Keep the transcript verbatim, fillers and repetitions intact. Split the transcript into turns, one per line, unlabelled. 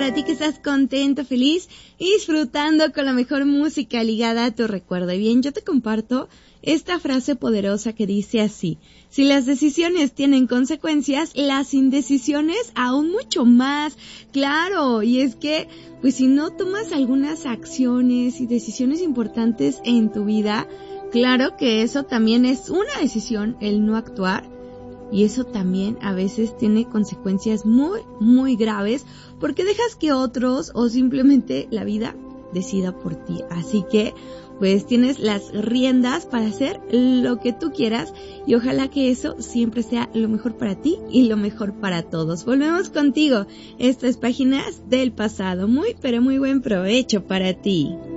para ti que estás contento, feliz y disfrutando con la mejor música ligada a tu recuerdo. Y bien, yo te comparto esta frase poderosa que dice así: si las decisiones tienen consecuencias, las indecisiones aún mucho más. Claro, y es que, pues si no tomas algunas acciones y decisiones importantes en tu vida, claro que eso también es una decisión, el no actuar. Y eso también a veces tiene consecuencias muy, muy graves porque dejas que otros o simplemente la vida decida por ti. Así que, pues tienes las riendas para hacer lo que tú quieras y ojalá que eso siempre sea lo mejor para ti y lo mejor para todos. Volvemos contigo. Estas páginas del pasado. Muy, pero muy buen provecho para ti.